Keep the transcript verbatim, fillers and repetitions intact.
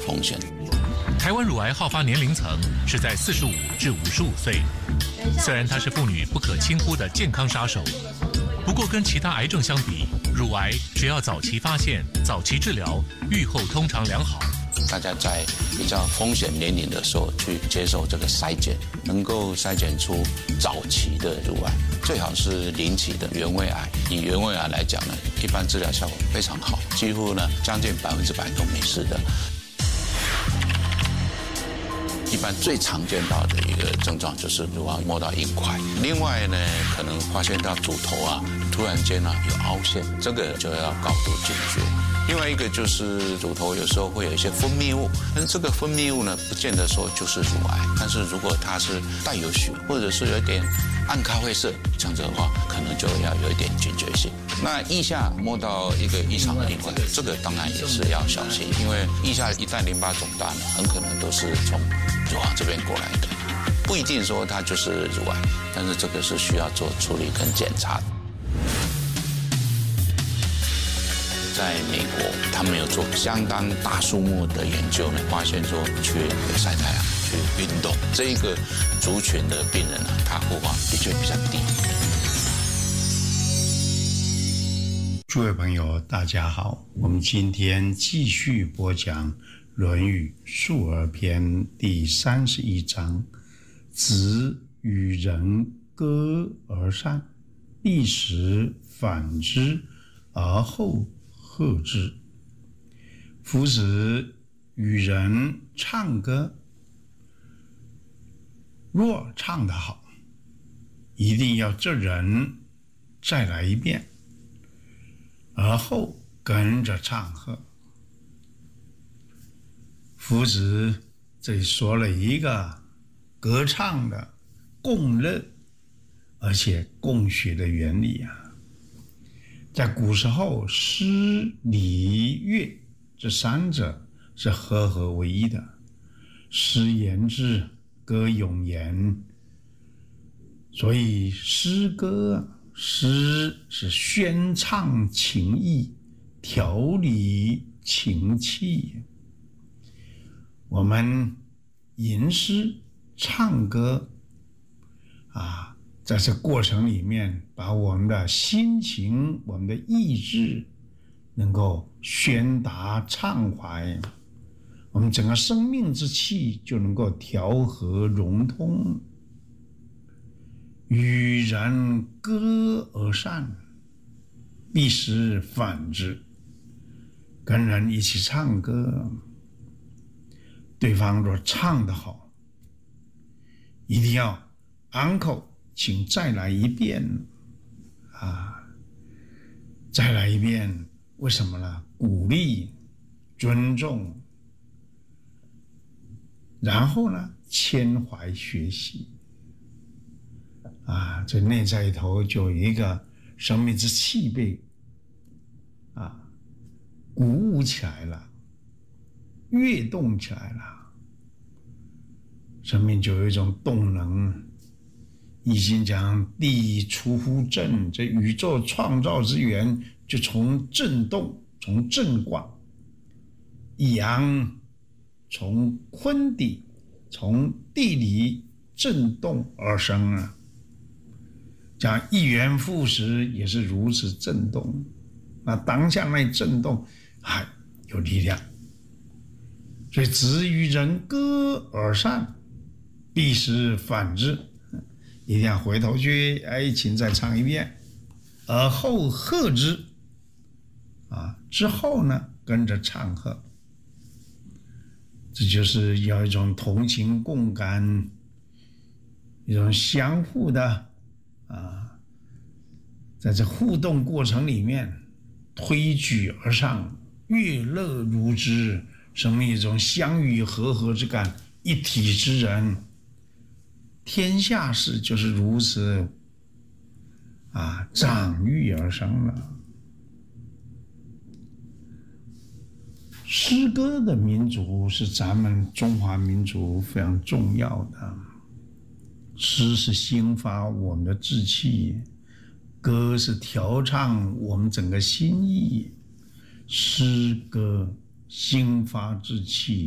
风险。 台湾乳癌好发年龄层是在四十五至五十五岁，虽然它是妇女不可轻忽的健康杀手，不过跟其他癌症相比，乳癌只要早期发现、早期治疗，预后通常良好。 大家在比较风险年龄的时候去接受这个筛检，能够筛检出早期的乳癌，最好是零期的原位癌。以原位癌来讲呢，一般治疗效果非常好，几乎呢将近百分之百都没事的。一般最常见到的一个症状就是乳房摸到硬块，另外呢，可能发现到乳头啊，突然间啊有凹陷，这个就要高度警觉。另外一个就是乳头有时候会有一些分泌物，但是这个分泌物呢，不见得说就是乳癌，但是如果它是带有血，或者是有一点暗咖啡色，这样子的话，可能就要有一点警觉性。那腋下摸到一个异常的硬块，这个当然也是要小心，因为腋下一旦淋巴肿大呢，很可能都是从乳房这边过来的，不一定说它就是乳癌，但是这个是需要做处理跟检查的。在美国，他们有做相当大数目的研究呢，发现说去晒太阳、去运动，这一个族群的病人呢，他复发的确比较低。 诸位朋友，大家好，我们今天继续播讲《论语·述而篇》第三十一章：子与人歌而善，必使反之，而后贺之。夫子与人唱歌，若唱得好，一定要这人再来一遍，而后跟着唱和。夫子这里说了一个歌唱的共乐而且共学的原理啊。在古时候，诗、礼、乐这三者是合合为一的。诗言志，歌咏言，所以诗歌诗是宣唱情意，调理情气。我们吟诗唱歌啊，在这过程里面，把我们的心情、我们的意志能够宣达畅怀，我们整个生命之气就能够调和融通。与人歌而善，必使反之。跟人一起唱歌，对方若唱得好，一定要 uncle 请再来一遍啊！再来一遍，为什么呢？鼓励、尊重，然后呢，谦怀学习啊！这内在里头就有一个生命之气被啊鼓舞起来了，跃动起来了，生命就有一种动能。易经讲地出乎震，这宇宙创造之源就从震动，从震卦；阳从坤底，从地里震动而生啊。讲一元复始也是如此震动，那当下那震动还有力量。所以子与人歌而善，必使反之。一定要回头去，哎，请再唱一遍，而后贺之，啊，之后呢，跟着唱和，这就是要一种同情共感，一种相互的啊，在这互动过程里面推举而上，悦乐如之，生命一种相与和合之感，一体之人。天下事就是如此啊，长育而生了。诗歌的民族是咱们中华民族非常重要的，诗是兴发我们的志气，歌是调唱我们整个心意，诗歌兴发志气，